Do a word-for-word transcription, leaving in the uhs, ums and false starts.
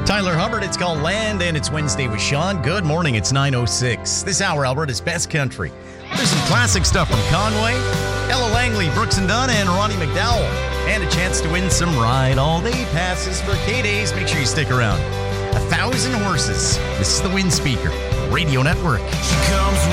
Tyler Hubbard, it's called Land, and it's Wednesday with Sean. Good morning, it's nine oh six. This hour, Alberta's best country. There's some classic stuff from Conway, Ella Langley, Brooks and Dunn, and Ronnie McDowell. And a chance to win some Ride All Day passes for K-Days. Make sure you stick around. A thousand horses. This is the Wind Speaker Radio Network. She comes